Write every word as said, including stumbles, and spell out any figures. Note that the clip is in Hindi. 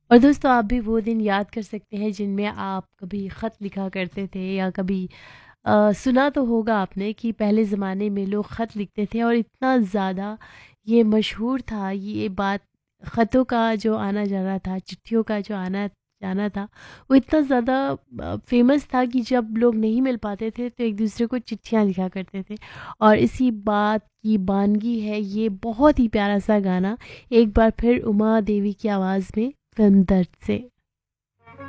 और दोस्तों आप भी वो दिन याद कर सकते हैं जिनमें आप कभी ख़त लिखा करते थे या कभी अ, सुना तो होगा आपने कि पहले ज़माने में लोग ख़त लिखते थे और इतना ज़्यादा ये मशहूर था ये बात। ख़तों का जो आना जाना था, चिट्ठियों का जो आना जाना था, वो इतना ज़्यादा अ, फ़ेमस था कि जब लोग नहीं मिल पाते थे तो एक दूसरे को चिट्ठियाँ लिखा करते थे। और इसी बात की बानगी है ये बहुत ही प्यारा सा गाना, एक बार फिर उमा देवी की आवाज़ में, फ़िल्म दर्द से।